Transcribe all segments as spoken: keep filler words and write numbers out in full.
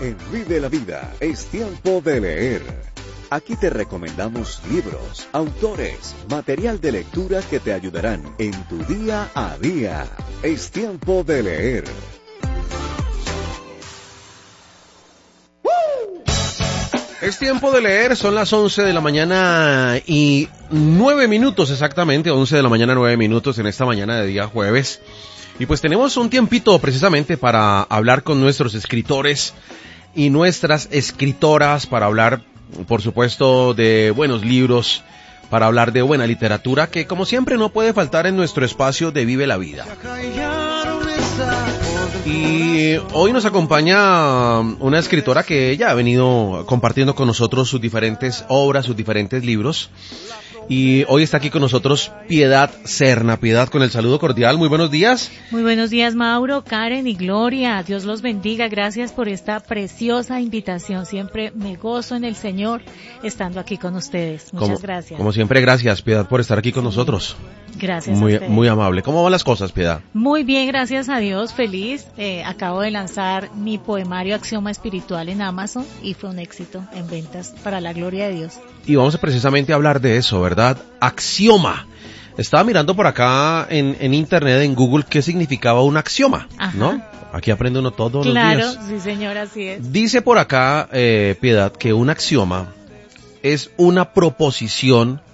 En Vive la Vida es tiempo de leer. Aquí te recomendamos libros, autores, material de lectura que te ayudarán en tu día a día. Es tiempo de leer. Es tiempo de leer, son las once de la mañana y nueve minutos exactamente, once de la mañana, nueve minutos en esta mañana de día jueves. Y pues tenemos un tiempito precisamente para hablar con nuestros escritores y nuestras escritoras, para hablar, por supuesto, de buenos libros, para hablar de buena literatura, que como siempre no puede faltar en nuestro espacio de Vive la Vida. Y hoy nos acompaña una escritora que ella ha venido compartiendo con nosotros sus diferentes obras, sus diferentes libros. Y hoy está aquí con nosotros Piedad Serna. Piedad, con el saludo cordial, muy buenos días. Muy buenos días, Mauro, Karen y Gloria. Dios los bendiga. Gracias por esta preciosa invitación. Siempre me gozo en el Señor estando aquí con ustedes. Muchas como, gracias. Como siempre, gracias, Piedad, por estar aquí con nosotros. Gracias Muy, a ustedes. Muy amable. ¿Cómo van las cosas, Piedad? Muy bien, gracias a Dios, feliz. Eh, acabo de lanzar mi poemario Axioma Espiritual en Amazon y fue un éxito en ventas, para la gloria de Dios. Y vamos precisamente a hablar de eso, ¿verdad? Axioma. Estaba mirando por acá en, en internet, en Google, qué significaba un axioma, Ajá. ¿no? Aquí aprende uno todos claro, los días. Claro, sí señor, así es. Dice por acá, eh, Piedad, que un axioma es una proposición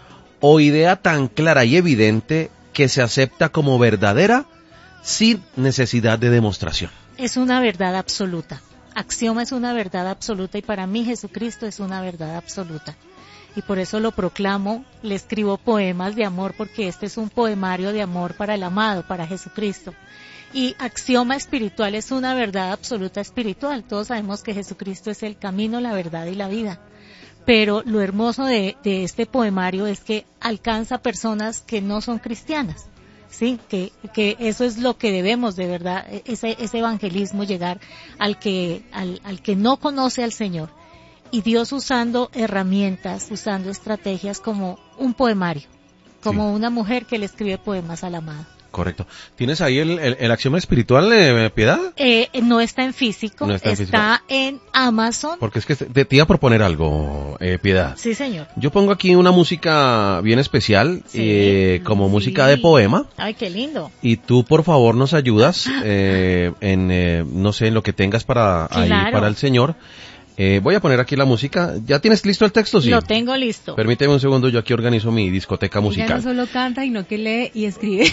o idea tan clara y evidente que se acepta como verdadera sin necesidad de demostración. Es una verdad absoluta. Axioma es una verdad absoluta y para mí Jesucristo es una verdad absoluta. Y por eso lo proclamo, le escribo poemas de amor porque este es un poemario de amor para el amado, para Jesucristo. Y axioma espiritual es una verdad absoluta espiritual. Todos sabemos que Jesucristo es el camino, la verdad y la vida. Pero lo hermoso de, de este poemario es que alcanza personas que no son cristianas. Sí, que, que eso es lo que debemos de verdad, ese, ese evangelismo, llegar al que, al, al que no conoce al Señor. Y Dios usando herramientas, usando estrategias como un poemario, como sí. Una mujer que le escribe poemas al amado. Correcto. ¿Tienes ahí el, el, el axioma espiritual, eh, Piedad? Eh, no está en físico, no está, en, está en Amazon. Porque es que te, te iba a proponer algo, eh, Piedad. Sí, señor. Yo pongo aquí una música bien especial, sí, eh, como sí. música de poema. Ay, qué lindo. Y tú, por favor, nos ayudas eh, en, eh, no sé, en lo que tengas para claro. ahí para el Señor. Eh, voy a poner aquí la música. ¿Ya tienes listo el texto? Sí. Lo tengo listo. Permíteme un segundo, yo aquí organizo mi discoteca musical. Ella no solo canta, sino que lee y escribe.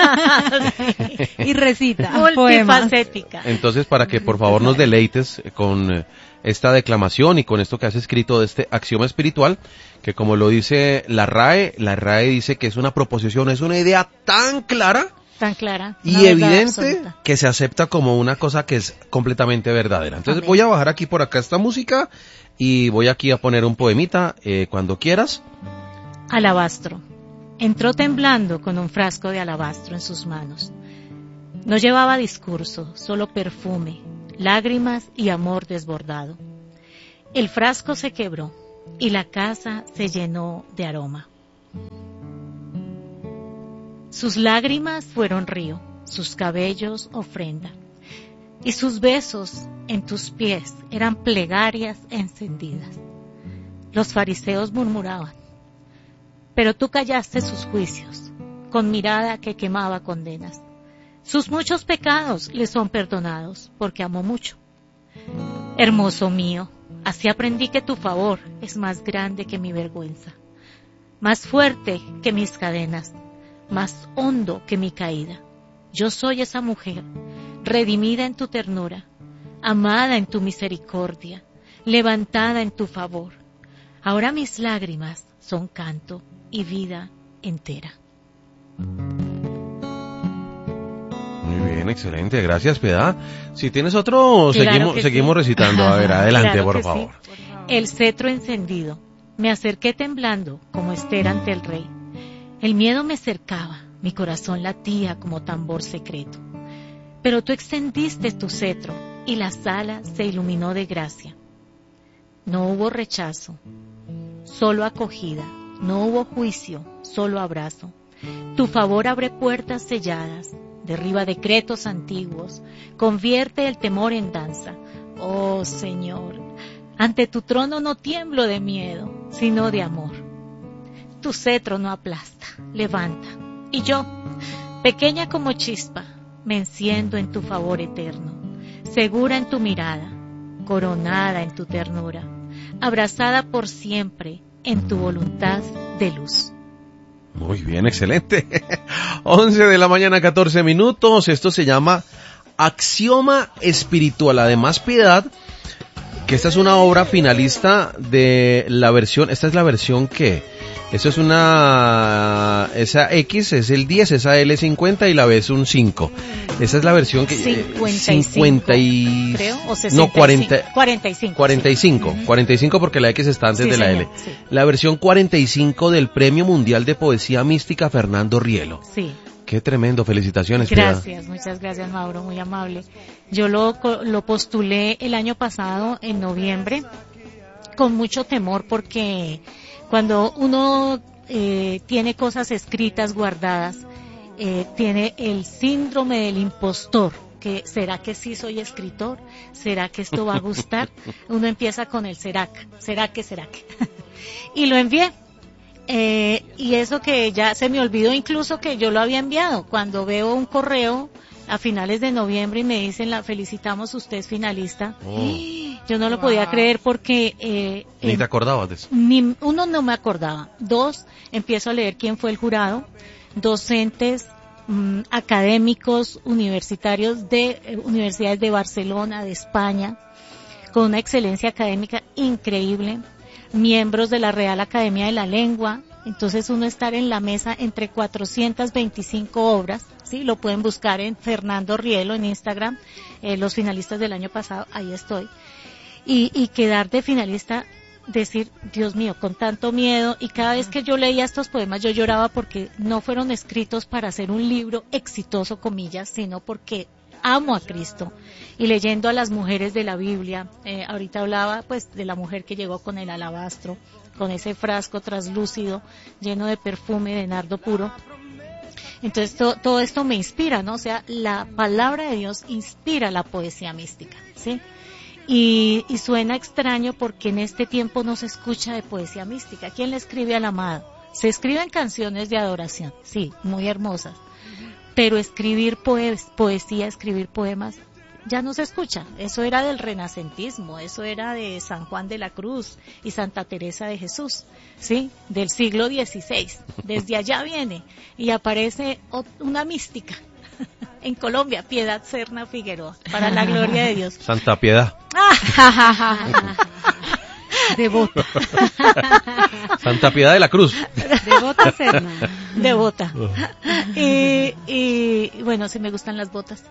Y recita multifacética. Entonces, para que por favor nos deleites con esta declamación y con esto que has escrito de este axioma espiritual, que como lo dice la R A E, la R A E dice que es una proposición, es una idea tan clara, tan clara y evidente absoluta, que se acepta como una cosa que es completamente verdadera. Entonces Amén. Voy a bajar aquí por acá esta música y voy aquí a poner un poemita eh, cuando quieras. Alabastro. Entró temblando con un frasco de alabastro en sus manos. No llevaba discurso, solo perfume, lágrimas y amor desbordado. El frasco se quebró y la casa se llenó de aroma. Sus lágrimas fueron río, sus cabellos ofrenda, y sus besos en tus pies eran plegarias encendidas. Los fariseos murmuraban, pero tú callaste sus juicios, con mirada que quemaba condenas. Sus muchos pecados le son perdonados, porque amó mucho. Hermoso mío, así aprendí que tu favor es más grande que mi vergüenza, más fuerte que mis cadenas, más hondo que mi caída. Yo soy esa mujer, redimida en tu ternura, amada en tu misericordia, levantada en tu favor. Ahora mis lágrimas son canto y vida entera. Muy bien, excelente, gracias, Piedad. Si tienes otro, claro seguimos, seguimos sí. recitando. A ver, adelante, claro por favor. Sí. El cetro encendido. Me acerqué temblando como Ester ante el rey. El miedo me cercaba, mi corazón latía como tambor secreto. Pero tú extendiste tu cetro y la sala se iluminó de gracia. No hubo rechazo, solo acogida. No hubo juicio, solo abrazo. Tu favor abre puertas selladas, derriba decretos antiguos, convierte el temor en danza, Oh Señor, ante tu trono no tiemblo de miedo, sino de amor. Tu cetro no aplasta, levanta. Y yo, pequeña como chispa, me enciendo en tu favor eterno, segura en tu mirada, coronada en tu ternura, abrazada por siempre en tu voluntad de luz. Muy bien, excelente. once de la mañana, catorce minutos. Esto se llama Axioma Espiritual. Además, Piedad, que esta es una obra finalista de la versión, esta es la versión que, eso es una, esa X es el diez, esa L es cincuenta y la B es un cinco. Esa es la versión que, cincuenta y cinco, cincuenta y, creo, o sesenta y cinco, no, cuarenta, cuarenta y cinco. cuarenta y cinco, Sí. cuarenta y cinco porque la X está antes Sí, de la señor, L. sí. La versión cuarenta y cinco del Premio Mundial de Poesía Mística Fernando Rielo. Sí. Qué tremendo, felicitaciones, Piedad. Gracias, muchas gracias, Mauro, muy amable. Yo lo, lo postulé el año pasado, en noviembre, con mucho temor, porque cuando uno eh, tiene cosas escritas, guardadas, eh, tiene el síndrome del impostor, que ¿será que sí soy escritor? ¿Será que esto va a gustar? Uno empieza con el será que, será que, será que. Y lo envié. Eh, y eso que ya se me olvidó incluso que yo lo había enviado. Cuando veo un correo a finales de noviembre y me dicen, la felicitamos, usted es finalista. Oh. Yo no lo wow. podía creer porque... Eh, Ni eh, te acordabas de eso. Ni, uno, no me acordaba. Dos, empiezo a leer quién fue el jurado. Docentes, mmm, académicos, universitarios de eh, universidades de Barcelona, de España, con una excelencia académica increíble. Miembros de la Real Academia de la Lengua. Entonces uno estar en la mesa entre cuatrocientas veinticinco obras, sí, lo pueden buscar en Fernando Rielo en Instagram, eh, los finalistas del año pasado, ahí estoy. Y, y quedar de finalista, decir, Dios mío, con tanto miedo, y cada vez que yo leía estos poemas yo lloraba porque no fueron escritos para hacer un libro exitoso, comillas, sino porque amo a Cristo. Y leyendo a las mujeres de la Biblia, eh, ahorita hablaba pues de la mujer que llegó con el alabastro, con ese frasco traslúcido lleno de perfume de nardo puro. Entonces to, todo esto me inspira, ¿no? O sea, la palabra de Dios inspira la poesía mística, ¿sí? Y, y suena extraño porque en este tiempo no se escucha de poesía mística. ¿Quién le escribe al amado? Se escriben canciones de adoración, sí, muy hermosas. Pero escribir poes, poesía, escribir poemas, ya no se escucha. Eso era del renacentismo, eso era de San Juan de la Cruz y Santa Teresa de Jesús, ¿sí? Del siglo dieciséis. Desde allá viene y aparece una mística en Colombia, Piedad Serna Figueroa, para la gloria de Dios. Santa Piedad. Devota. Santa Piedad de la Cruz. Devota Serna. Devota. Y, y bueno, si me gustan las botas.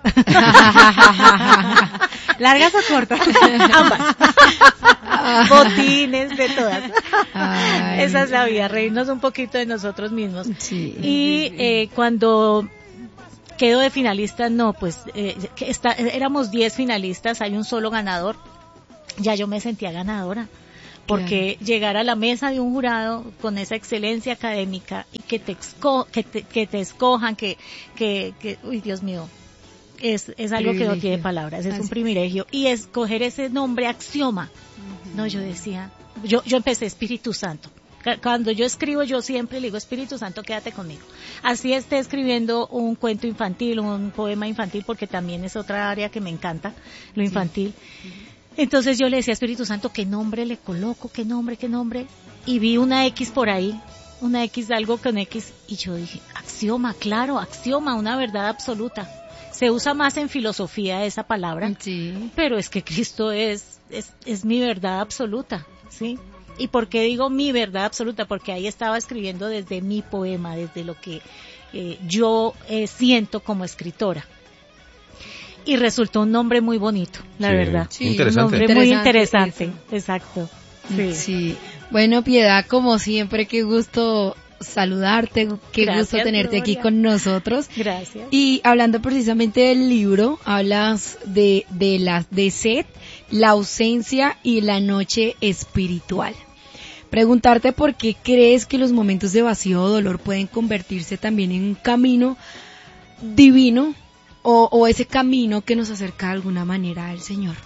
¿Largas o cortas? Ambas. Botines, de todas. Ay. Esa es la vida, reírnos un poquito de nosotros mismos. Sí. Y eh, cuando quedo de finalista, no, pues eh, está, éramos diez finalistas, hay un solo ganador. Ya yo me sentía ganadora. Porque claro, llegar a la mesa de un jurado con esa excelencia académica y que te, exco, que te, que te escojan, que, que, que, uy, Dios mío, es, es algo que no tiene palabras, es Así. un privilegio. Y escoger ese nombre axioma, uh-huh. no, yo decía, yo, yo empecé Espíritu Santo. Cuando yo escribo, yo siempre le digo, Espíritu Santo, quédate conmigo. Así esté escribiendo un cuento infantil, un poema infantil, porque también es otra área que me encanta, lo infantil. Sí. Entonces yo le decía, Espíritu Santo, ¿qué nombre le coloco? ¿Qué nombre? ¿Qué nombre? Y vi una X por ahí, una X, algo con X, y yo dije, axioma, claro, axioma, una verdad absoluta. Se usa más en filosofía esa palabra, sí. pero es que Cristo es, es, es mi verdad absoluta, ¿sí? ¿Y por qué digo mi verdad absoluta? Porque ahí estaba escribiendo desde mi poema, desde lo que eh, yo eh, siento como escritora. Y resultó un nombre muy bonito, la sí, verdad. Sí, interesante. Un nombre muy interesante, eso. Exacto. Sí. sí. Bueno, Piedad, como siempre, qué gusto saludarte, qué Gracias, gusto tenerte Gloria. aquí con nosotros. Gracias. Y hablando precisamente del libro, hablas de, de la, de Set, la ausencia y la noche espiritual. Preguntarte por qué crees que los momentos de vacío o dolor pueden convertirse también en un camino divino, O, o ese camino que nos acerca de alguna manera al Señor.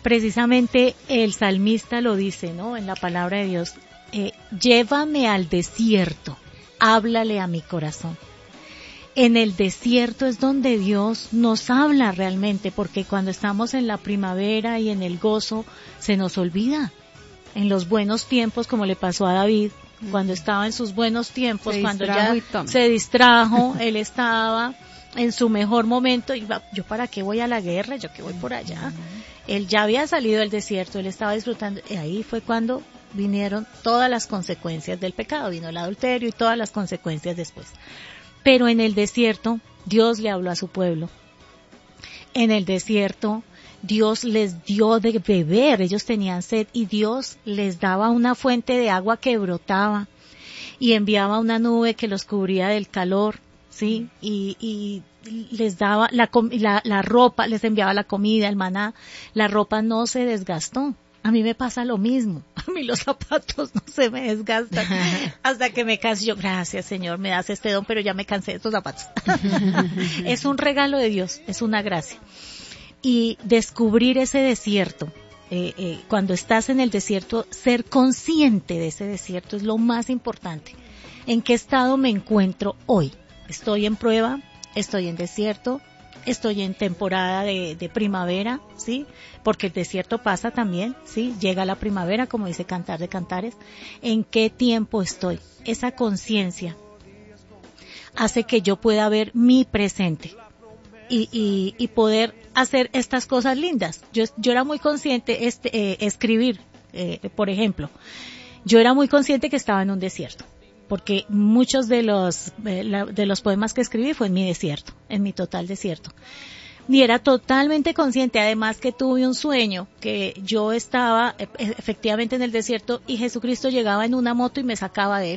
precisamente el salmista lo dice, ¿no? En la palabra de Dios, eh, llévame al desierto, háblale a mi corazón. En el desierto es donde Dios nos habla realmente, porque cuando estamos en la primavera y en el gozo, se nos olvida. En los buenos tiempos, como le pasó a David, cuando estaba en sus buenos tiempos, se cuando ya tome. se distrajo, él estaba en su mejor momento, y yo para qué voy a la guerra, yo que voy por allá. Él ya había salido del desierto, él estaba disfrutando, y ahí fue cuando vinieron todas las consecuencias del pecado, vino el adulterio y todas las consecuencias después. Pero en el desierto, Dios le habló a su pueblo. En el desierto, Dios les dio de beber, ellos tenían sed y Dios les daba una fuente de agua que brotaba y enviaba una nube que los cubría del calor, ¿sí? Y, y les daba la, la, la ropa, les enviaba la comida, el maná, la ropa no se desgastó. A mí me pasa lo mismo. A mí los zapatos no se me desgastan. Hasta que me canso yo, gracias Señor, me das este don, pero ya me cansé de estos zapatos. Es un regalo de Dios, es una gracia. Y descubrir ese desierto, eh, eh, cuando estás en el desierto, ser consciente de ese desierto es lo más importante. ¿En qué estado me encuentro hoy? ¿Estoy en prueba? ¿Estoy en desierto? Estoy en temporada de, de primavera, ¿sí? Porque el desierto pasa también, ¿sí? Llega la primavera, como dice Cantar de Cantares. ¿En qué tiempo estoy? Esa conciencia hace que yo pueda ver mi presente y, y, y poder hacer estas cosas lindas. Yo, yo era muy consciente, este, eh, escribir, eh, por ejemplo. Yo era muy consciente que estaba en un desierto, porque muchos de los eh, la, de los poemas que escribí fue en mi desierto, en mi total desierto. Y era totalmente consciente, además que tuve un sueño, que yo estaba e- efectivamente en el desierto y Jesucristo llegaba en una moto y me sacaba de él.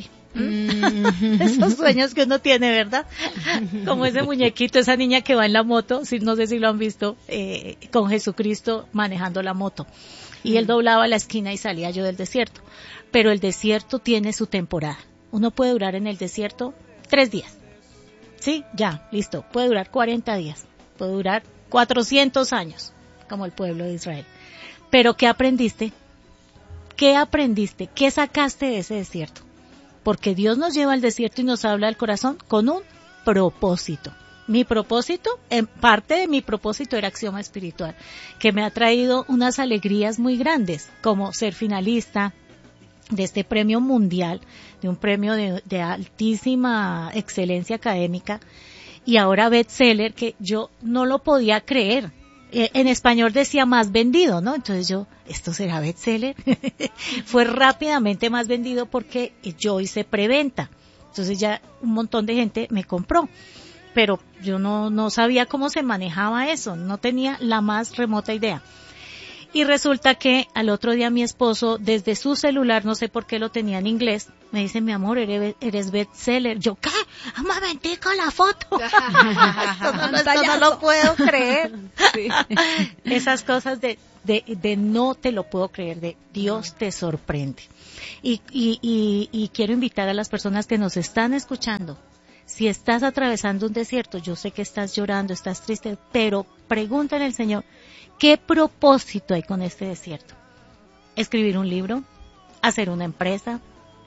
¿Mm? Esos sueños que uno tiene, ¿verdad? Como ese muñequito, esa niña que va en la moto, si, no sé si lo han visto, eh, con Jesucristo manejando la moto. Y él doblaba la esquina y salía yo del desierto. Pero el desierto tiene su temporada. Uno puede durar en el desierto tres días. Sí, ya, listo. Puede durar cuarenta días. Puede durar cuatrocientos años, como el pueblo de Israel. Pero ¿qué aprendiste? ¿Qué aprendiste? ¿Qué sacaste de ese desierto? Porque Dios nos lleva al desierto y nos habla al corazón con un propósito. Mi propósito, en parte de mi propósito era Axioma Espiritual, que me ha traído unas alegrías muy grandes, como ser finalista de este premio mundial, de un premio de, de altísima excelencia académica, y ahora bestseller, que yo no lo podía creer. Eh, en español decía más vendido, ¿no? Entonces yo, ¿esto será bestseller? Fue rápidamente más vendido porque yo hice preventa. Entonces ya un montón de gente me compró. Pero yo no, no sabía cómo se manejaba eso, no tenía la más remota idea. Y resulta que al otro día mi esposo, desde su celular, no sé por qué lo tenía en inglés, me dice, mi amor, eres, eres bestseller. Yo, ¿qué? Un momentico la foto. esto, no, esto no lo puedo creer. Sí. Esas cosas de, de, de no te lo puedo creer, de Dios te sorprende. Y, y, y, y quiero invitar a las personas que nos están escuchando. Si estás atravesando un desierto, yo sé que estás llorando, estás triste, pero pregúntale al Señor, ¿qué propósito hay con este desierto? ¿Escribir un libro? ¿Hacer una empresa?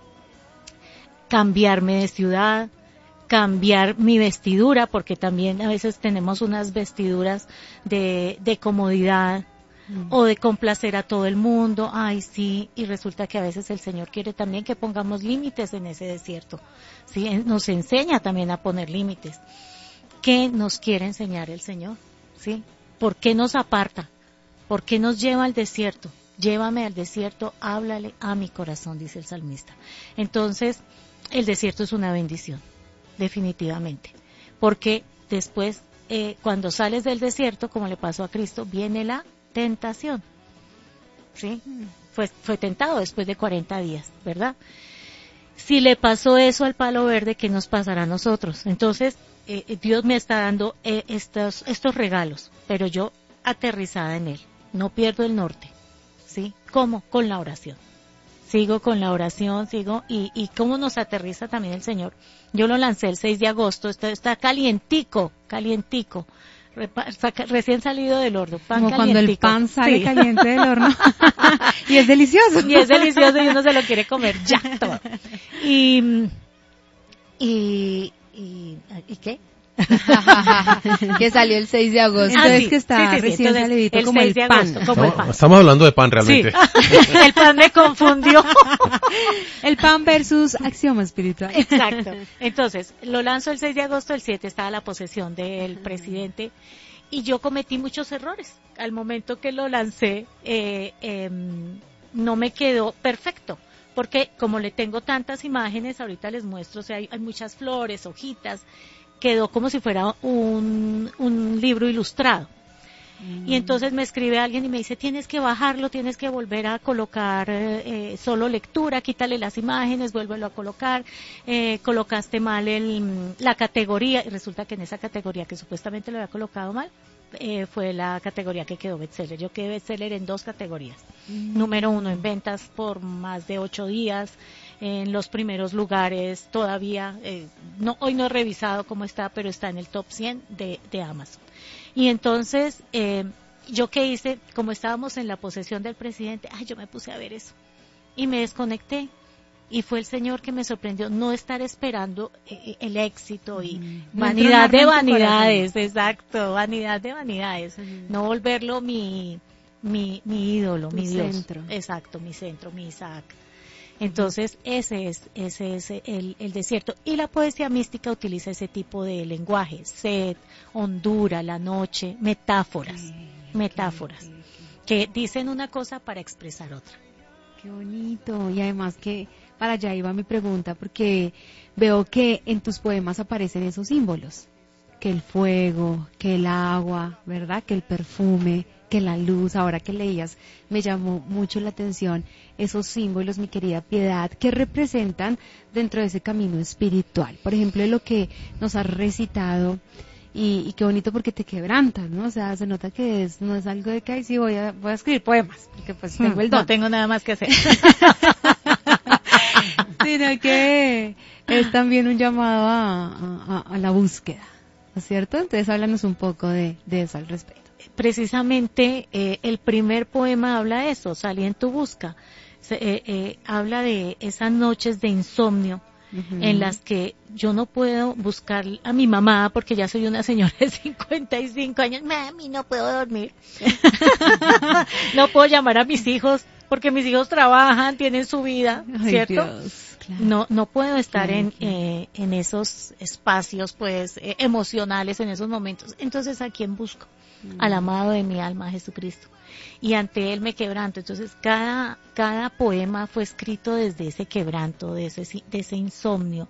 ¿Cambiarme de ciudad? ¿Cambiar mi vestidura? Porque también a veces tenemos unas vestiduras de, de comodidad, mm. o de complacer a todo el mundo. Ay, sí, y resulta que a veces el Señor quiere también que pongamos límites en ese desierto. Sí, nos enseña también a poner límites. ¿Qué nos quiere enseñar el Señor? ¿Sí? ¿Por qué nos aparta? ¿Por qué nos lleva al desierto? Llévame al desierto, háblale a mi corazón, dice el salmista. Entonces, el desierto es una bendición, definitivamente. Porque después, eh, cuando sales del desierto, como le pasó a Cristo, viene la tentación. ¿Sí? Fue, fue tentado después de cuarenta días, ¿verdad? Si le pasó eso al palo verde, ¿qué nos pasará a nosotros? Entonces, eh, Dios me está dando eh, estos, estos regalos, pero yo aterrizada en Él, no pierdo el norte, ¿sí? ¿Cómo? Con la oración. Sigo con la oración, sigo, y, y cómo nos aterriza también el Señor. Yo lo lancé el seis de agosto, esto está calientico, calientico. Repa- saca- recién salido del horno, pan Como cuando el calientico. pan sale Sí. caliente del horno. Y es delicioso. Y es delicioso y uno se lo quiere comer ya todo. Y, y, y, ¿y qué? Que salió el seis de agosto. Ah, Entonces sí, que está sí, sí, sí. recién Entonces, salidito el como el seis de pan. agosto, como el pan. Estamos hablando de pan realmente. Sí, el pan me confundió. El pan versus axioma espiritual. Exacto. Entonces, lo lanzo el seis de agosto, el siete estaba la posesión del presidente y yo cometí muchos errores. Al momento que lo lancé, eh, eh, no me quedó perfecto. Porque como le tengo tantas imágenes, ahorita les muestro, o sea, hay, hay muchas flores, hojitas, quedó como si fuera un, un libro ilustrado. Y entonces me escribe alguien y me dice, tienes que bajarlo, tienes que volver a colocar eh, solo lectura, quítale las imágenes, vuélvelo a colocar, eh, colocaste mal el, la categoría, y resulta que en esa categoría que supuestamente lo había colocado mal, eh, fue la categoría que quedó bestseller. Yo quedé bestseller en dos categorías. Mm. Número uno, en ventas por más de ocho días, en los primeros lugares todavía, eh, no, hoy no he revisado cómo está, pero está en el top cien de, de Amazon. Y entonces, eh, yo qué hice, como estábamos en la posesión del presidente, ay, yo me puse a ver eso y me desconecté. Y fue el Señor que me sorprendió no estar esperando eh, el éxito y mm. vanidad de vanidades, exacto, vanidad de vanidades, mm. no volverlo mi mi mi ídolo, tu mi Dios, centro. Exacto, mi centro, mi Isaac. Entonces ese es ese es el, el desierto y la poesía mística utiliza ese tipo de lenguaje, sed, hondura, la noche, metáforas, okay, metáforas okay, okay. que dicen una cosa para expresar otra. Qué bonito, y además que para allá iba mi pregunta, porque veo que en tus poemas aparecen esos símbolos, que el fuego, que el agua, ¿verdad? Que el perfume, que la luz. Ahora que leías, me llamó mucho la atención esos símbolos, mi querida Piedad, que representan dentro de ese camino espiritual. Por ejemplo, lo que nos has recitado, y, y qué bonito porque te quebrantas, ¿no? O sea, se nota que es, no es algo de que, ay, sí, voy a, voy a escribir poemas, porque pues tengo el don. No tengo nada más que hacer. Sino que es también un llamado a, a, a la búsqueda, ¿no es cierto? Entonces háblanos un poco de, de eso al respecto. Precisamente eh, el primer poema habla de eso, Salí en tu busca. Se, eh, eh, habla de esas noches de insomnio uh-huh. en las que yo no puedo buscar a mi mamá porque ya soy una señora de cincuenta y cinco años. Mami, no puedo dormir. No puedo llamar a mis hijos porque mis hijos trabajan, tienen su vida, ¿cierto? Ay, Dios, claro. No, no puedo estar claro, en, claro. Eh, en esos espacios, pues, eh, emocionales en esos momentos. Entonces, ¿a quién busco? Mm. Al amado de mi alma, Jesucristo. Y ante Él me quebranto. Entonces, cada, cada poema fue escrito desde ese quebranto, de ese, de ese insomnio,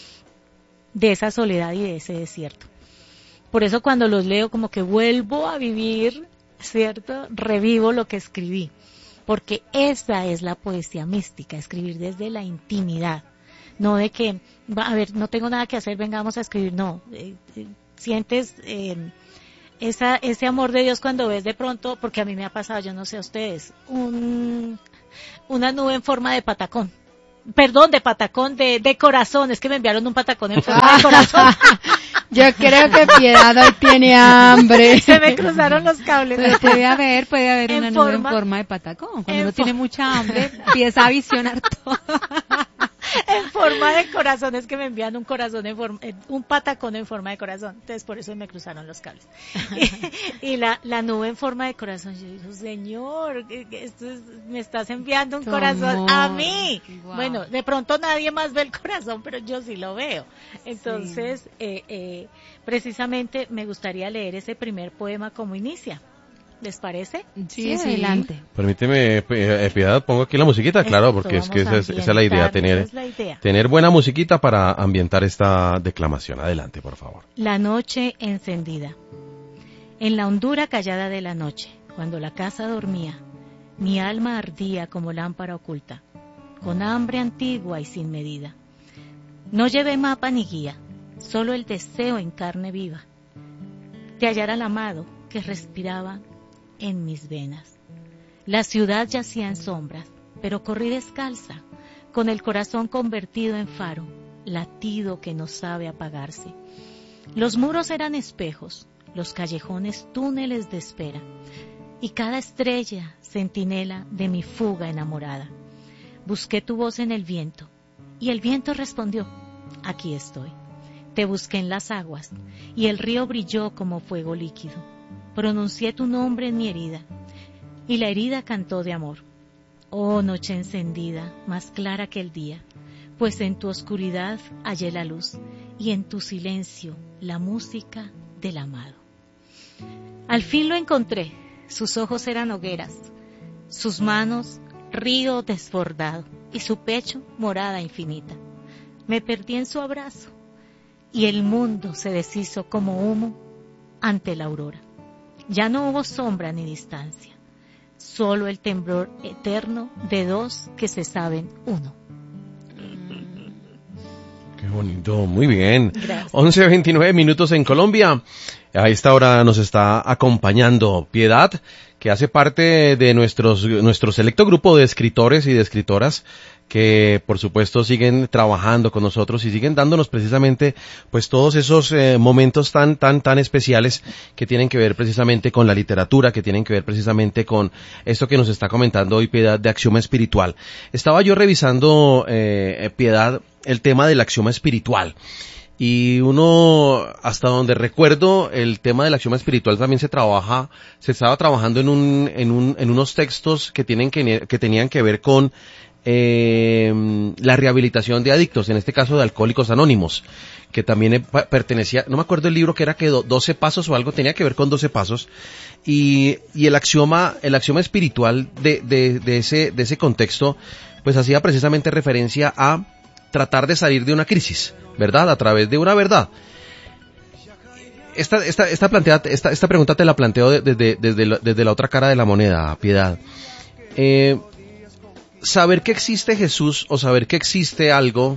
de esa soledad y de ese desierto. Por eso cuando los leo, como que vuelvo a vivir, ¿cierto? Revivo lo que escribí. Porque esa es la poesía mística, escribir desde la intimidad, no de que, a ver, no tengo nada que hacer, venga, vamos a escribir, no, eh, eh, sientes eh, esa, ese amor de Dios cuando ves de pronto, porque a mí me ha pasado, yo no sé a ustedes, un, una nube en forma de patacón, perdón, de patacón, de, de corazón, es que me enviaron un patacón en forma de corazón. Yo creo que Piedad hoy tiene hambre. Se me cruzaron los cables. Pero puede haber, puede haber en una nube en forma de patacón. Cuando uno fo- tiene mucha hambre, empieza a visionar todo. En forma de corazón, es que me envían un corazón en forma, un patacón en forma de corazón. Entonces por eso me cruzaron los cables. Y, y la, la nube en forma de corazón, yo digo, Señor, esto es, me estás enviando un Tu corazón amor. a mí. Wow. Bueno, de pronto nadie más ve el corazón, pero yo sí lo veo. Entonces, sí. eh, eh, precisamente me gustaría leer ese primer poema como inicia. ¿Les parece? Sí, sí, adelante. Permíteme, eh, Piedad, pongo aquí la musiquita, claro, porque es que esa es, esa es la idea, tener, es la idea. tener buena musiquita para ambientar esta declamación. Adelante, por favor. La noche encendida. En la hondura callada de la noche, cuando la casa dormía, mi alma ardía como lámpara oculta, con hambre antigua y sin medida. No llevé mapa ni guía, solo el deseo en carne viva, de hallar al amado que respiraba en mis venas. La ciudad yacía en sombras, pero corrí descalza, con el corazón convertido en faro, latido que no sabe apagarse. Los muros eran espejos, los callejones túneles de espera, y cada estrella centinela de mi fuga enamorada. Busqué tu voz en el viento, y el viento respondió, aquí estoy. Te busqué en las aguas, y el río brilló como fuego líquido. Pronuncié tu nombre en mi herida, y la herida cantó de amor. Oh noche encendida, más clara que el día, pues en tu oscuridad hallé la luz, y en tu silencio la música del amado. Al fin lo encontré, sus ojos eran hogueras, sus manos río desbordado, y su pecho morada infinita. Me perdí en su abrazo, y el mundo se deshizo como humo ante la aurora. Ya no hubo sombra ni distancia, solo el temblor eterno de dos que se saben uno. Qué bonito, muy bien. Gracias. once veintinueve minutos en Colombia. A esta hora nos está acompañando Piedad, que hace parte de nuestros, nuestro selecto grupo de escritores y de escritoras que por supuesto siguen trabajando con nosotros y siguen dándonos precisamente pues todos esos eh, momentos tan tan tan especiales que tienen que ver precisamente con la literatura, que tienen que ver precisamente con esto que nos está comentando hoy Piedad de axioma espiritual. Estaba yo revisando, eh, Piedad, el tema del axioma espiritual. Y uno, hasta donde recuerdo, el tema del axioma espiritual también se trabaja, se estaba trabajando en un, en un, en unos textos que tienen que, que tenían que ver con, eh, la rehabilitación de adictos, en este caso de Alcohólicos Anónimos, que también pertenecía, no me acuerdo el libro que era que doce pasos o algo, tenía que ver con doce pasos, y, y el axioma, el axioma espiritual de, de, de ese, de ese contexto, pues hacía precisamente referencia a tratar de salir de una crisis, ¿verdad? A través de una verdad. Esta, esta, esta, plantea, esta, esta pregunta te la planteo desde, desde, desde, la, desde la otra cara de la moneda, Piedad. Eh, saber que existe Jesús o saber que existe algo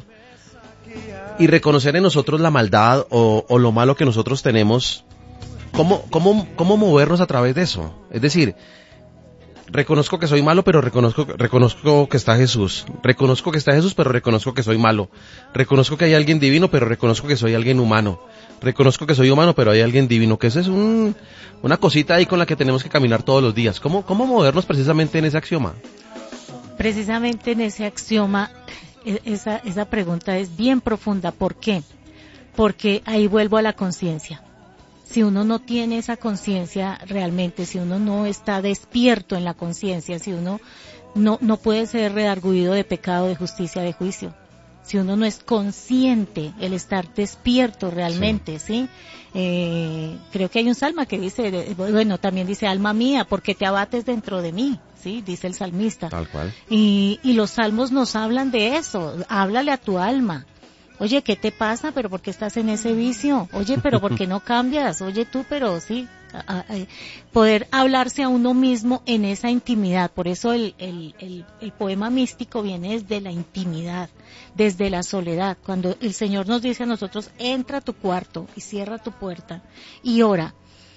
y reconocer en nosotros la maldad o, o lo malo que nosotros tenemos, ¿cómo, cómo, cómo movernos a través de eso? Es decir, reconozco que soy malo, pero reconozco, reconozco que está Jesús. Reconozco que está Jesús, pero reconozco que soy malo. Reconozco que hay alguien divino, pero reconozco que soy alguien humano. Reconozco que soy humano, pero hay alguien divino. Que eso es un, una cosita ahí con la que tenemos que caminar todos los días. ¿Cómo, cómo movernos precisamente en ese axioma? Precisamente en ese axioma, esa, esa pregunta es bien profunda. ¿Por qué? Porque ahí vuelvo a la conciencia. Si uno no tiene esa conciencia realmente, si uno no está despierto en la conciencia, si uno no, no puede ser redarguido de pecado, de justicia, de juicio. Si uno no es consciente, el estar despierto realmente, ¿sí? ¿sí? Eh, creo que hay un salmo que dice, bueno, también dice, alma mía, ¿por qué te abates dentro de mí? Sí, dice el salmista. Tal cual. Y, y los salmos nos hablan de eso, háblale a tu alma. Oye, ¿qué te pasa? ¿Pero por qué estás en ese vicio? Oye, ¿pero por qué no cambias? Oye, tú, pero sí, a, a, poder hablarse a uno mismo en esa intimidad. Por eso el, el, el, el poema místico viene desde la intimidad, desde la soledad. Cuando el Señor nos dice a nosotros, entra a tu cuarto y cierra tu puerta y ora.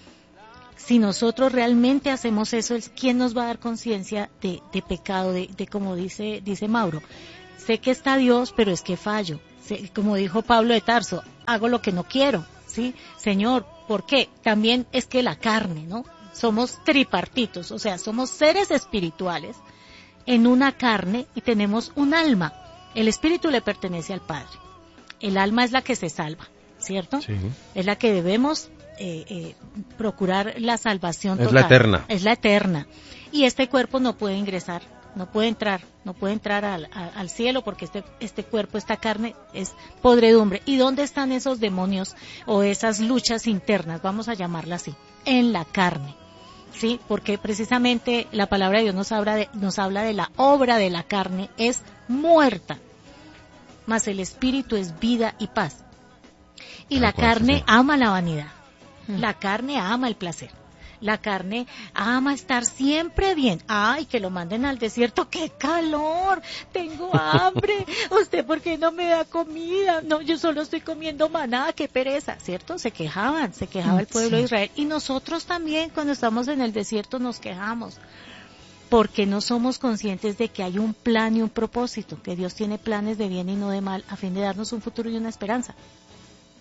Si nosotros realmente hacemos eso, ¿quién nos va a dar conciencia de, de pecado? De, de como dice, dice Mauro, sé que está Dios, pero es que fallo. Como dijo Pablo de Tarso, hago lo que no quiero, ¿sí? Señor, ¿por qué? También es que la carne, ¿no? Somos tripartitos, o sea, somos seres espirituales en una carne y tenemos un alma. El espíritu le pertenece al Padre. El alma es la que se salva, ¿cierto? Sí. Es la que debemos eh, eh, procurar la salvación total. Es la eterna. Es la eterna. Y este cuerpo no puede ingresar. No puede entrar, no puede entrar al, al, al cielo porque este, este cuerpo, esta carne es podredumbre. ¿Y dónde están esos demonios o esas luchas internas? Vamos a llamarla así, en la carne, ¿sí? Porque precisamente la palabra de Dios nos habla de, nos habla de la obra de la carne es muerta, mas el espíritu es vida y paz. Y la carne ama la vanidad, la carne ama el placer. La carne ama estar siempre bien. Ay, que lo manden al desierto. ¡Qué calor! Tengo hambre. ¿Usted por qué no me da comida? No, yo solo estoy comiendo maná. ¡Qué pereza! ¿Cierto? Se quejaban, se quejaba el pueblo sí. de Israel. Y nosotros también, cuando estamos en el desierto, nos quejamos. Porque no somos conscientes de que hay un plan y un propósito. Que Dios tiene planes de bien y no de mal, a fin de darnos un futuro y una esperanza.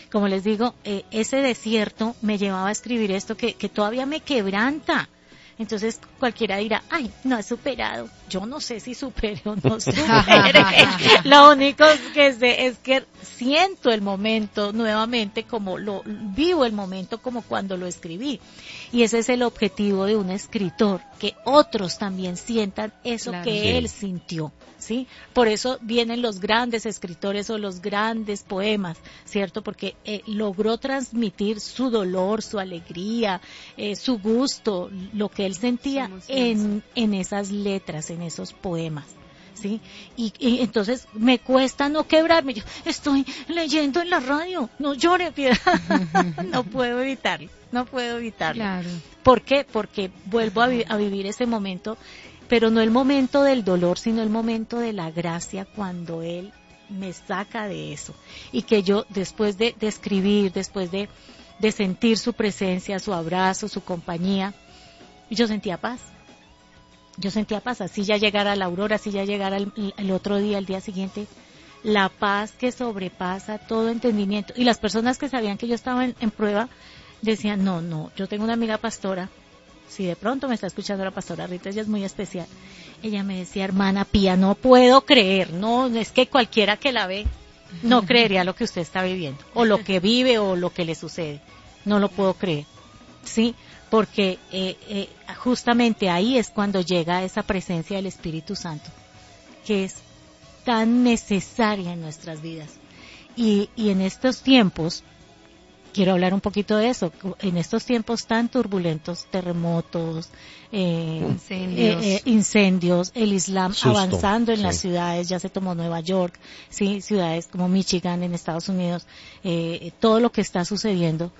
como les digo, eh, ese desierto me llevaba a escribir esto que, que todavía me quebranta. Entonces cualquiera dirá, ay, no he superado. Yo no sé si supere o no supere. Lo único que sé es que siento el momento nuevamente como lo vivo el momento como cuando lo escribí. Y ese es el objetivo de un escritor, que otros también sientan eso claro, que sí. él sintió, ¿sí? Por eso vienen los grandes escritores o los grandes poemas, ¿cierto? Porque eh, logró transmitir su dolor, su alegría, eh, su gusto, lo que él sentía en, en esas letras, en esos poemas. ¿Sí? Y, y entonces me cuesta no quebrarme. Yo estoy leyendo en la radio, no llore, piedad. No puedo evitarlo, no puedo evitarlo. Claro. ¿Por qué? Porque vuelvo a, vi- a vivir ese momento, pero no el momento del dolor, sino el momento de la gracia cuando Él me saca de eso. Y que yo, después de, de escribir, después de, de sentir su presencia, su abrazo, su compañía, yo sentía paz. Yo sentía paz, así ya llegara la aurora, así ya llegara el, el otro día, el día siguiente, la paz que sobrepasa todo entendimiento. Y las personas que sabían que yo estaba en, en prueba, decían, no, no, yo tengo una amiga pastora, si de pronto me está escuchando la pastora Rita, ella es muy especial. Ella me decía, hermana Pía, no puedo creer, no, es que cualquiera que la ve, no creería lo que usted está viviendo, o lo que vive, o lo que le sucede, no lo puedo creer, ¿sí? Porque eh, eh, justamente ahí es cuando llega esa presencia del Espíritu Santo, que es tan necesaria en nuestras vidas. Y, y en estos tiempos, quiero hablar un poquito de eso, en estos tiempos tan turbulentos, terremotos, eh, incendios. Eh, eh, incendios, el Islam Susto, avanzando en sí. las ciudades, ya se tomó Nueva York, sí, ciudades como Michigan en Estados Unidos, eh, todo lo que está sucediendo.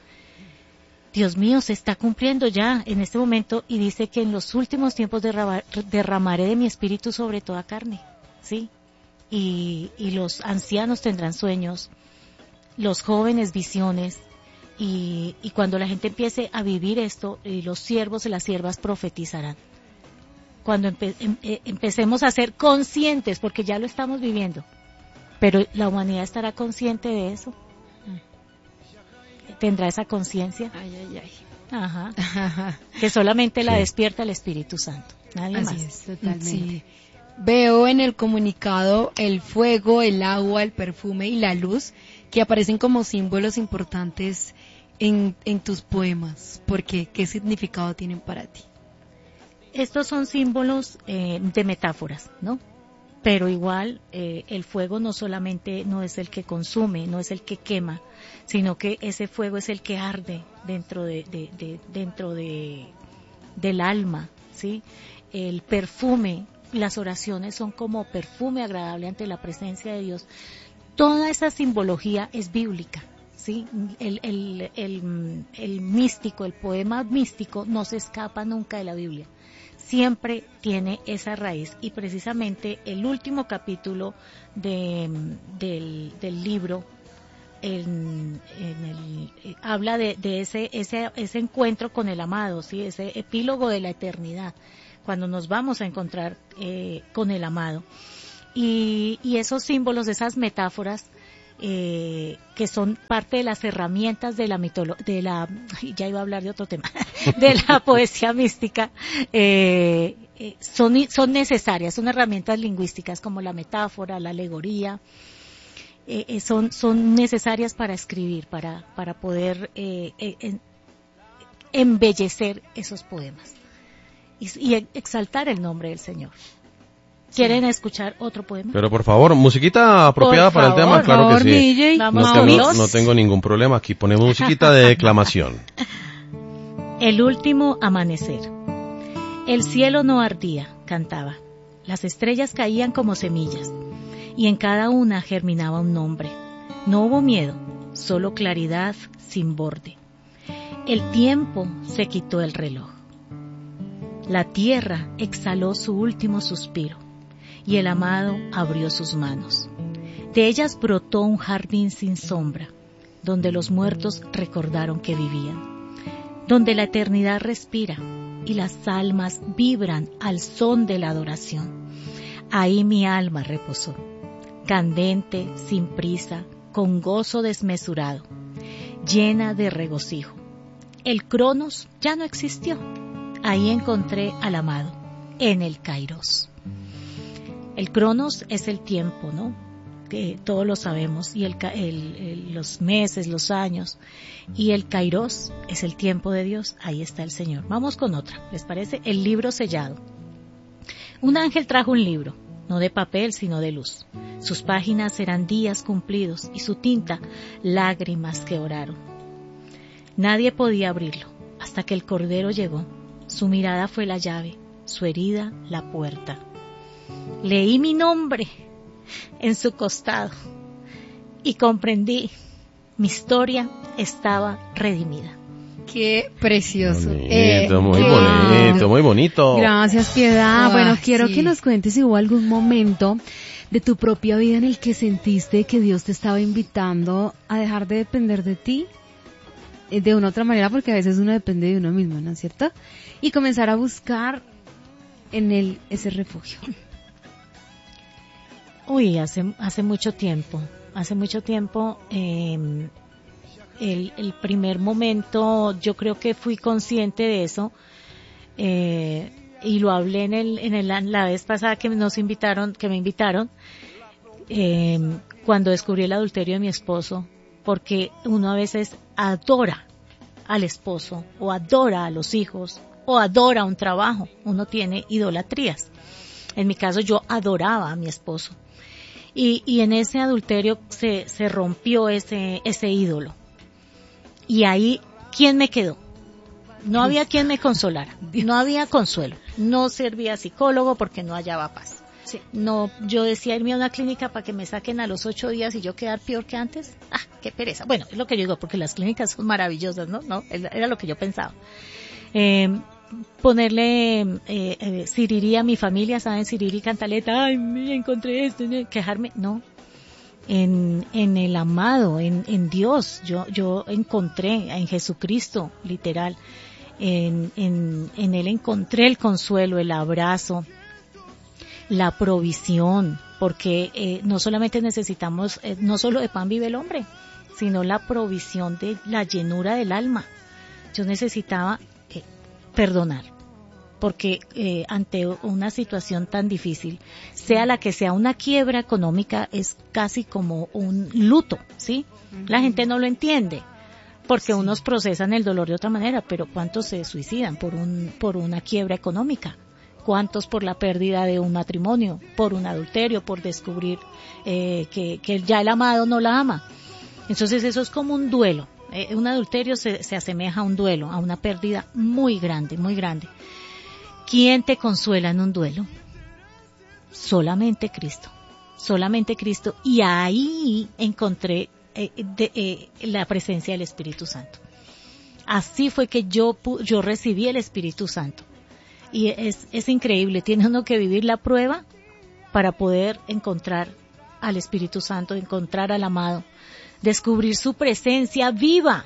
Dios mío, se está cumpliendo ya en este momento y dice que en los últimos tiempos derrama, derramaré de mi espíritu sobre toda carne, ¿sí? Y, y los ancianos tendrán sueños, los jóvenes visiones, y, y cuando la gente empiece a vivir esto, y los siervos y las siervas profetizarán. Cuando empe, em, eh, empecemos a ser conscientes, porque ya lo estamos viviendo, pero la humanidad estará consciente de eso. Tendrá esa conciencia. Ay, ay, ay. Ajá. Ajá. Que solamente sí. la despierta el Espíritu Santo. Nadie Así más. Es, totalmente. Sí. Veo en el comunicado el fuego, el agua, el perfume y la luz que aparecen como símbolos importantes en, en tus poemas. ¿Por qué? ¿Qué significado tienen para ti? Estos son símbolos eh, de metáforas, ¿no? Pero igual eh, el fuego no solamente no es el que consume, no es el que quema, sino que ese fuego es el que arde dentro de, de, de dentro de del alma, ¿sí? El perfume, las oraciones son como perfume agradable ante la presencia de Dios. Toda esa simbología es bíblica, ¿sí? El el el el místico, el poema místico no se escapa nunca de la Biblia. Siempre tiene esa raíz y precisamente el último capítulo de, del, del libro en, en el, eh, habla de, de ese, ese, ese encuentro con el amado, ¿sí? Ese epílogo de la eternidad, cuando nos vamos a encontrar eh, con el amado. Y, y esos símbolos, esas metáforas, Eh, que son parte de las herramientas de la mitología, de la, ya iba a hablar de otro tema, de la poesía mística, eh, eh, son, son necesarias, son herramientas lingüísticas como la metáfora, la alegoría, eh, eh, son, son necesarias para escribir, para, para poder eh, eh, en, embellecer esos poemas y, y exaltar el nombre del Señor. ¿Quieren sí. escuchar otro poema? Pero por favor, musiquita apropiada por para favor, el tema, claro favor, que sí. Vamos no, a tengo, no tengo ningún problema, aquí ponemos musiquita de declamación. El último amanecer. El cielo no ardía, cantaba. Las estrellas caían como semillas, y en cada una germinaba un nombre. No hubo miedo, solo claridad sin borde. El tiempo se quitó el reloj. La tierra exhaló su último suspiro. Y el amado abrió sus manos. De ellas brotó un jardín sin sombra, donde los muertos recordaron que vivían, donde la eternidad respira y las almas vibran al son de la adoración. Ahí mi alma reposó, candente, sin prisa, con gozo desmesurado. llena de regocijo. El Cronos ya no existió. Ahí encontré al amado, en el Kairos. El Cronos es el tiempo, ¿no? Que todos lo sabemos, y el, el, el, los meses, los años. Y el Kairos es el tiempo de Dios. Ahí está el Señor. Vamos con otra, ¿les parece? El libro sellado. Un ángel trajo un libro, no de papel, sino de luz. Sus páginas eran días cumplidos y su tinta, lágrimas que oraron. Nadie podía abrirlo hasta que el Cordero llegó. Su mirada fue la llave, su herida la puerta. Leí mi nombre en su costado y comprendí, mi historia estaba redimida. Qué precioso. Bonito, Eh, muy qué- bonito, muy bonito. Gracias, Piedad. Ah, bueno, quiero sí. que nos cuentes si hubo algún momento de tu propia vida en el que sentiste que Dios te estaba invitando a dejar de depender de ti eh, de una otra manera, porque a veces uno depende de uno mismo, ¿no es cierto? Y comenzar a buscar en él ese refugio. Uy, hace, hace mucho tiempo, hace mucho tiempo, eh, el, el primer momento, yo creo que fui consciente de eso, eh, y lo hablé en el, en el, la vez pasada que nos invitaron, que me invitaron, eh, cuando descubrí el adulterio de mi esposo, porque uno a veces adora al esposo, o adora a los hijos, o adora un trabajo, uno tiene idolatrías. En mi caso yo adoraba a mi esposo. Y, y en ese adulterio se, se rompió ese, ese ídolo. Y ahí, ¿quién me quedó? No había quien me consolara, no había consuelo, no servía psicólogo porque no hallaba paz. Sí. No, yo decía irme a una clínica para que me saquen a los ocho días y yo quedar peor que antes. Ah, qué pereza. Bueno, es lo que yo digo, porque las clínicas son maravillosas, ¿no? No, era lo que yo pensaba. Eh, ponerle eh, eh, Siriri a mi familia, ¿saben? Siriri, cantaleta, ay, mira, encontré esto, quejarme, no. En, en el amado, en, en Dios, yo, yo encontré en Jesucristo, literal, en, en, en Él encontré el consuelo, el abrazo, la provisión, porque eh, no solamente necesitamos, eh, no solo de pan vive el hombre, sino la provisión de la llenura del alma. Yo necesitaba eh, perdonar, porque eh, ante una situación tan difícil, sea la que sea, una quiebra económica es casi como un luto, ¿sí? Uh-huh. La gente no lo entiende, porque sí. Unos procesan el dolor de otra manera, pero ¿cuántos se suicidan por un por una quiebra económica? ¿Cuántos por la pérdida de un matrimonio, por un adulterio, por descubrir eh, que, que ya el amado no la ama? Entonces eso es como un duelo. Eh, un adulterio se, se asemeja a un duelo, a una pérdida muy grande, muy grande. ¿Quién te consuela en un duelo? Solamente Cristo, solamente Cristo. Y ahí encontré eh, de, eh, la presencia del Espíritu Santo. Así fue que yo, yo recibí el Espíritu Santo. Y es, es increíble, tiene uno que vivir la prueba para poder encontrar al Espíritu Santo, encontrar al amado, descubrir su presencia viva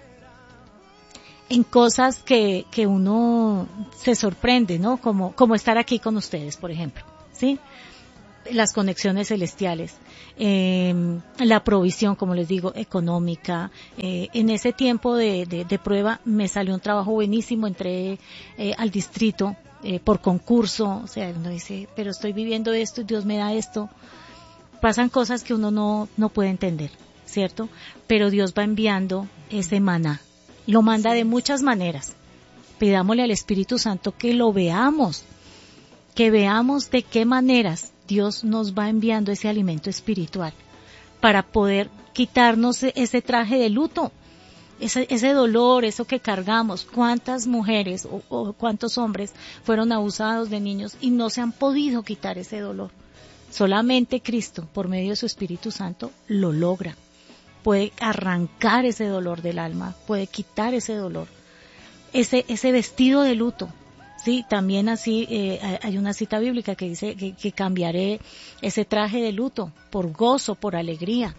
en cosas que, que uno se sorprende, ¿no? Como, como estar aquí con ustedes, por ejemplo, ¿sí? Las conexiones celestiales, eh, la provisión, como les digo, económica. Eh, en ese tiempo de, de, de prueba me salió un trabajo buenísimo, entré eh, al distrito eh, por concurso, o sea, uno dice, pero estoy viviendo esto y Dios me da esto. Pasan cosas que uno no, no puede entender, ¿cierto? Pero Dios va enviando ese maná. Lo manda de muchas maneras. Pidámosle al Espíritu Santo que lo veamos, que veamos de qué maneras Dios nos va enviando ese alimento espiritual para poder quitarnos ese traje de luto, ese, ese dolor, eso que cargamos. ¿Cuántas mujeres o, o cuántos hombres fueron abusados de niños y no se han podido quitar ese dolor? Solamente Cristo, por medio de su Espíritu Santo, lo logra. Puede arrancar ese dolor del alma, puede quitar ese dolor, ese ese vestido de luto. Sí, también así eh, hay una cita bíblica que dice que, que cambiaré ese traje de luto por gozo, por alegría.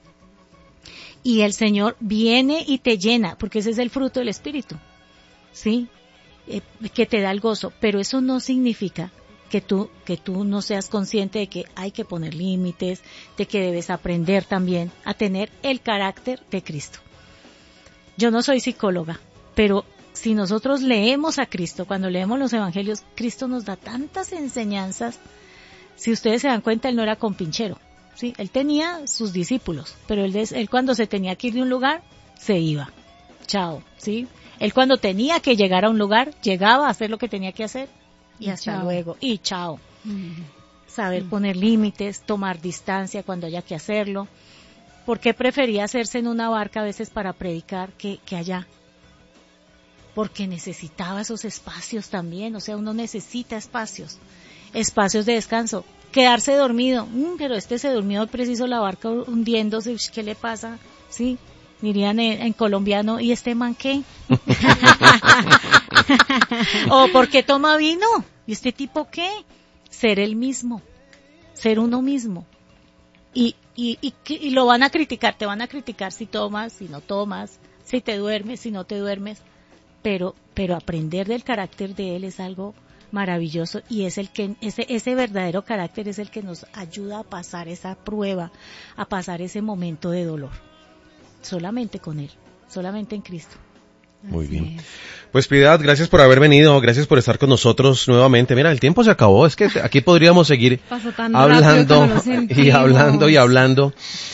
Y el Señor viene y te llena, porque ese es el fruto del Espíritu, sí, eh, que te da el gozo. Pero eso no significa que tú, que tú no seas consciente de que hay que poner límites, de que debes aprender también a tener el carácter de Cristo. yo no soy psicóloga, pero si nosotros leemos a Cristo, cuando leemos los evangelios, Cristo nos da tantas enseñanzas. Si ustedes se dan cuenta, él no era compinchero, ¿sí? Él tenía sus discípulos, pero él, él cuando se tenía que ir de un lugar, se iba. Chao, ¿sí? Él cuando tenía que llegar a un lugar, llegaba a hacer lo que tenía que hacer y, y hasta chao. luego, y chao. Mm. Saber mm. poner límites, tomar distancia cuando haya que hacerlo. ¿Por qué prefería hacerse en una barca a veces para predicar que, que allá? Porque necesitaba esos espacios también, o sea, uno necesita espacios, espacios de descanso. Quedarse dormido, mm, pero este se durmió preciso la barca hundiéndose, ¿qué le pasa? Sí. Dirían en, en colombiano, ¿y este man qué? O ¿por qué toma vino? ¿Y este tipo qué? Ser el mismo, ser uno mismo. Y, y, y, y lo van a criticar, te van a criticar si tomas, si no tomas, si te duermes, si no te duermes. Pero, pero aprender del carácter de él es algo maravilloso y es el que, ese, ese verdadero carácter es el que nos ayuda a pasar esa prueba, a pasar ese momento de dolor. Solamente con él, solamente en Cristo. Muy bien. Pues Piedad, gracias por haber venido, gracias por estar con nosotros nuevamente. Mira, el tiempo se acabó, es que aquí podríamos seguir hablando y hablando y hablando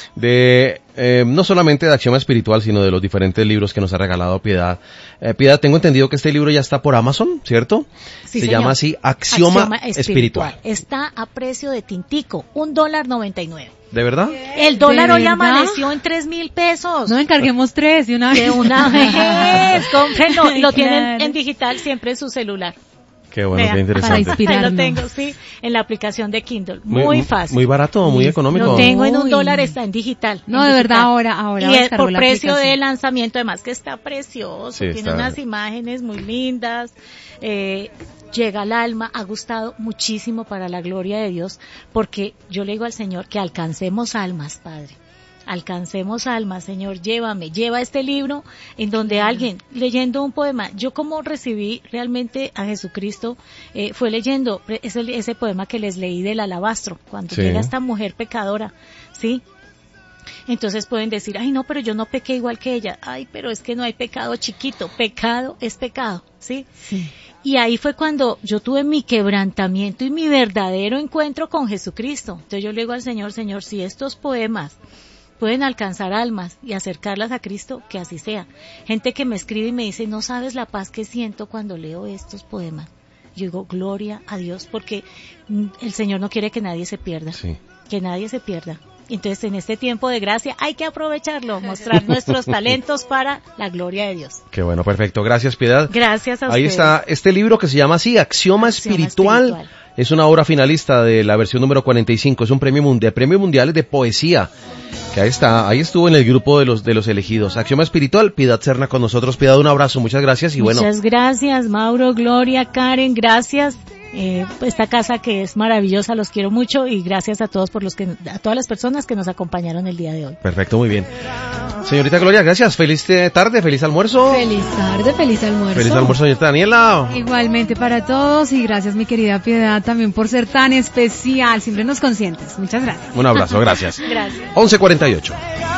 de eh, no solamente de Axioma Espiritual, sino de los diferentes libros que nos ha regalado Piedad. Eh, Piedad, tengo entendido que este libro ya está por Amazon, ¿cierto? Sí, Se señor. llama así, Axioma, Axioma Espiritual. Espiritual. Está a precio de tintico, un dólar noventa y nueve. ¿De verdad? El dólar ¿De hoy verdad? amaneció en tres mil pesos. No, encarguemos tres de una vez. De una vez, cómprenlo. Lo Claro. tienen en digital siempre en su celular. Qué bueno, Vea, qué interesante. para inspirar. Ahí lo tengo, sí, en la aplicación de Kindle. Muy, muy fácil. Muy barato, muy económico. Lo tengo en un Uy. dólar, está en digital. No, en de digital. verdad, ahora, ahora. Y es descargo por la precio de aplicación. lanzamiento, además que está precioso, Sí, tiene está. unas imágenes muy lindas, eh, llega al alma, ha gustado muchísimo para la gloria de Dios, porque yo le digo al Señor que alcancemos almas, Padre. Alcancemos almas, Señor, llévame, lleva este libro en donde alguien, leyendo un poema, yo como recibí realmente a Jesucristo, eh, fue leyendo ese, ese poema que les leí del alabastro, cuando Sí. llega esta mujer pecadora, ¿sí? Entonces pueden decir, ay no, pero yo no pequé igual que ella, ay, pero es que no hay pecado chiquito, pecado es pecado, ¿sí? Sí. Y ahí fue cuando yo tuve mi quebrantamiento y mi verdadero encuentro con Jesucristo. Entonces yo le digo al Señor, Señor, si estos poemas pueden alcanzar almas y acercarlas a Cristo, que así sea. Gente que me escribe y me dice, no sabes la paz que siento cuando leo estos poemas. Yo digo, gloria a Dios, porque el Señor no quiere que nadie se pierda, Sí. que nadie se pierda. Entonces, en este tiempo de gracia hay que aprovecharlo, mostrar nuestros talentos para la gloria de Dios. Qué bueno, perfecto. Gracias, Piedad. Gracias a Ahí ustedes. está este libro que se llama así, Axioma, Axioma Espiritual. Espiritual. Es una obra finalista de la versión número cuarenta y cinco. Es un premio mundial, premio mundial de poesía. Que ahí está, ahí estuvo en el grupo de los de los elegidos. Axioma Espiritual, Piedad Serna con nosotros. Piedad, un abrazo, muchas gracias y bueno. Muchas gracias, Mauro, Gloria, Karen, gracias. Eh, esta casa que es maravillosa, los quiero mucho y gracias a todos por los que, a todas las personas que nos acompañaron el día de hoy. Perfecto, muy bien. Señorita Gloria, gracias. Feliz tarde, feliz almuerzo. Feliz tarde, feliz almuerzo. Feliz almuerzo, señorita Daniela. Igualmente para todos y gracias mi querida Piedad también por ser tan especial, siempre nos consientes. Muchas gracias. Un abrazo, gracias. Gracias. once cuarenta y ocho.